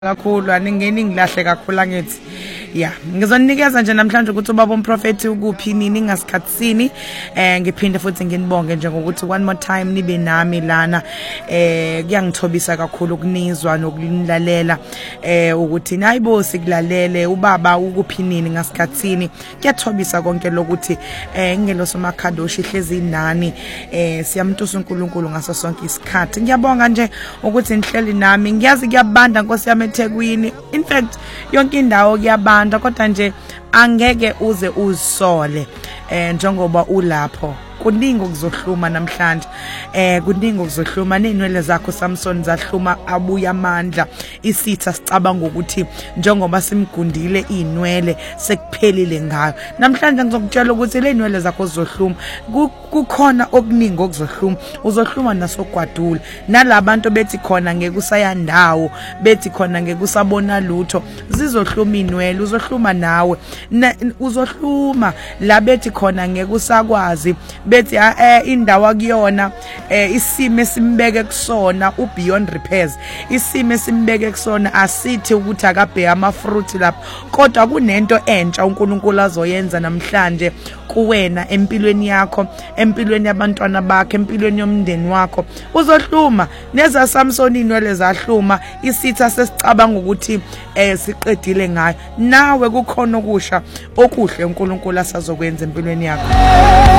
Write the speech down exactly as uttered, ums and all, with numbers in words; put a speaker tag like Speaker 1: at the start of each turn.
Speaker 1: kakhulu aningeni ngilahle kakhulu angithi yeah ngizonikeza nje namhlanje ukuthi ubaba umprofeti ukuphi nini ngasikhatsini eh ngiphinde futhi nginibonge nje ngokuthi one more time nibe nami lana eh kuyangithobisa kakhulu ukunizwa nokunilalela eh ukuthi nayibo sikulalele ubaba ukuphi nini ngasikhatsini kuyathobisa konke lokuthi eh ngeloso makhadoshi ihlezi nani eh siyamtusa uNkulunkulu ngaso sonke isikhathi ngiyabonga nje ukuthi nihleli nami ngiyazi kuyabanda Nkosi yami eThekwini in fact yonke indawo kuyabanda kodwa nje angeke uze uzisole eh njengoba ulapho kuningi ukuzohluma namhlanje eh kuningi ukuzohluma nenwele zakho Samson zahluma abuya amandla isitha sicabanga ukuthi njengoba simgundile inwele sekuphelile ngayo namhlanje ngizokutshela ukuthi le nwele zakho zizohluma kukhona okuningi okuzohluma uzohluma nasogwadule nalabantu bethi khona ngeke usayandawo bethi khona ngeke usabona lutho zizohluma inwele uzohluma nawe uzohluma la bethi khona ngeke usakwazi bethi eh indawo akuyona eh isimo esimbeke kusona u beyond repairs isimo esimbeke kusona asithi ukuthi akabhe ama fruit lapho kodwa kunento entsha uNkulunkulu azoyenza namhlanje kuwena empilweni yakho empilweni yabantwana bakhe empilweni yomndeni wakho uzohluma neza Samson inwele zahluma isitha sesicabanga ukuthi eh siqedile ngayo nawe kukhona okusha okuhle uNkulunkulu asazokwenza empilweni yakho